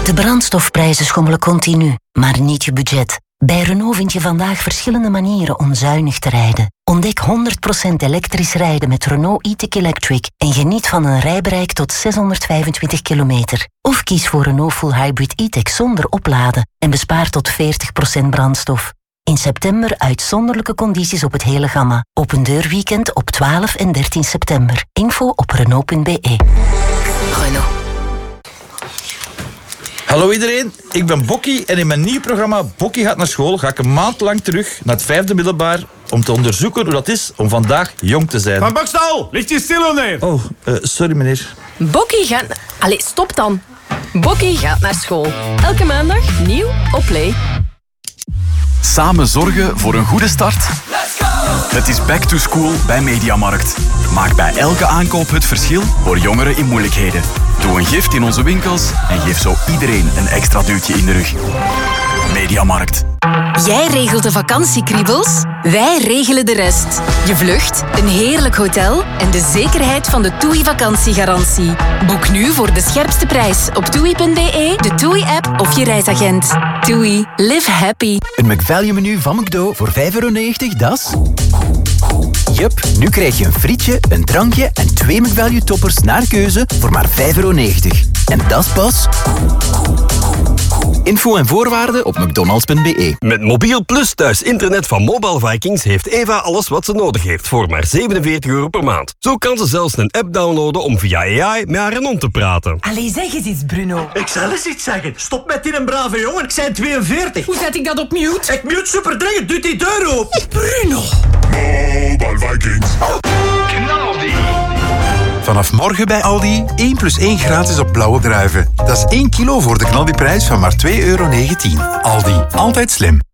De brandstofprijzen schommelen continu, maar niet je budget. Bij Renault vind je vandaag verschillende manieren om zuinig te rijden. Ontdek 100% elektrisch rijden met Renault e-tech Electric en geniet van een rijbereik tot 625 kilometer. Of kies voor Renault Full Hybrid e-tech zonder opladen en bespaar tot 40% brandstof. In september uitzonderlijke condities op het hele gamma. Open deurweekend op 12 en 13 september. Info op Renault.be. Renault. Hallo iedereen, ik ben Bokkie en in mijn nieuw programma Bokkie gaat naar school ga ik een maand lang terug naar het 5e middelbaar om te onderzoeken hoe dat is om vandaag jong te zijn. Van Bokstal, ligt je stil of nee? Oh, sorry meneer. Bokkie gaat... Allee, stop dan. Bokkie gaat naar school. Elke maandag nieuw op Play. Samen zorgen voor een goede start? Let's go! Het is back to school bij Mediamarkt. Maak bij elke aankoop het verschil voor jongeren in moeilijkheden. Doe een gift in onze winkels en geef zo iedereen een extra duwtje in de rug. Mediamarkt. Jij regelt de vakantiekriebels, wij regelen de rest. Je vlucht, een heerlijk hotel en de zekerheid van de TUI vakantiegarantie. Boek nu voor de scherpste prijs op TUI.be, de TUI-app of je reisagent. TUI, live happy. Een McValue-menu van McDo voor €5,90, dat is... Jup, nu krijg je een frietje, een drankje en 2 McValue-toppers naar keuze voor maar €5,90. En dat is pas... Info en voorwaarden op mcdonalds.be. Met Mobiel Plus thuis internet van Mobile Vikings heeft Eva alles wat ze nodig heeft voor maar €47 per maand. Zo kan ze zelfs een app downloaden om via AI met haar hond te praten. Allee, zeg eens iets, Bruno. Ik zal eens iets zeggen. Stop met die een brave jongen, ik zijn 42. Hoe zet ik dat op mute? Ik mute super dringend, doe die deur open. Bruno. Mobile Vikings. Knaldi. Vanaf morgen bij Aldi 1+1 gratis op blauwe druiven. Dat is 1 kilo voor de knaldiprijs van maar €2,19. Aldi, altijd slim.